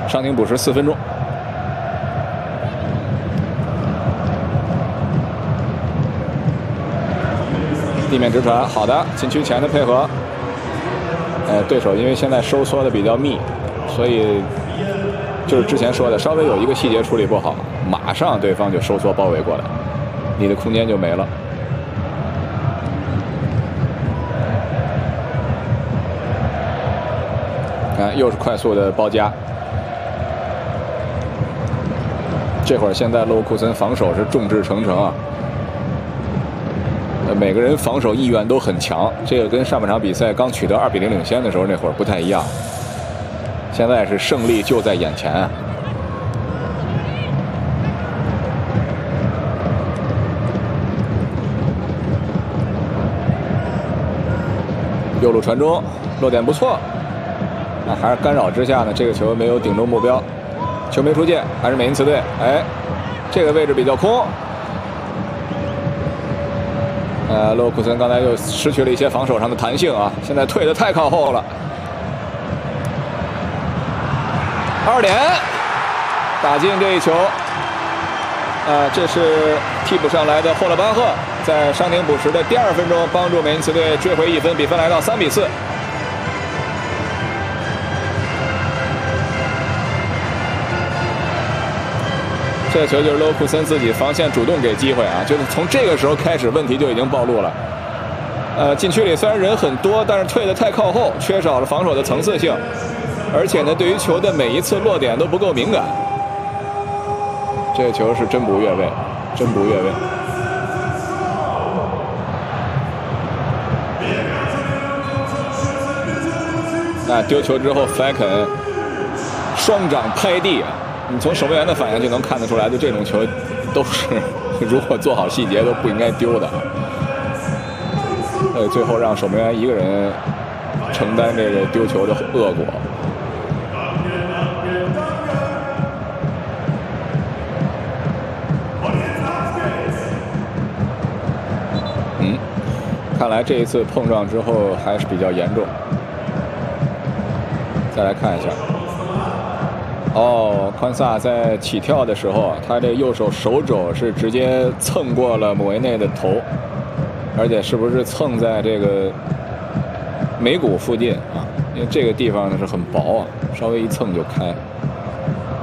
伤停补时4分钟。地面直传，好的，禁区前的配合。对手因为现在收缩的比较密，所以就是之前说的，稍微有一个细节处理不好，马上对方就收缩包围过来，你的空间就没了。看，又是快速的包夹。这会儿现在勒沃库森防守是众志成城啊。每个人防守意愿都很强，这个跟上半场比赛刚取得2比0领先的时候那会儿不太一样。现在是胜利就在眼前。右路传中，落点不错。还是干扰之下呢，这个球没有顶中目标，球没出界，还是美因茨队。哎，这个位置比较空。勒沃库森刚才又失去了一些防守上的弹性啊，现在退得太靠后了。2点，打进这一球。这是替补上来的霍勒巴赫，在伤停补时的第2分钟帮助美因茨队追回1分，比分来到3比4。这球就是勒沃库森自己防线主动给机会啊，就是从这个时候开始问题就已经暴露了。禁区里虽然人很多，但是退得太靠后，缺少了防守的层次性，而且呢，对于球的每一次落点都不够敏感。这个球是真不越位，真不越位。那丢球之后，弗莱肯双掌拍地啊！你从守门员的反应就能看得出来，就这种球都是如果做好细节都不应该丢的。最后让守门员一个人承担这个丢球的恶果。看来这一次碰撞之后还是比较严重。再来看一下。宽萨在起跳的时候，他这右手手肘是直接蹭过了姆维内的头，而且是不是蹭在这个眉骨附近啊？因为这个地方呢是很薄啊，稍微一蹭就开。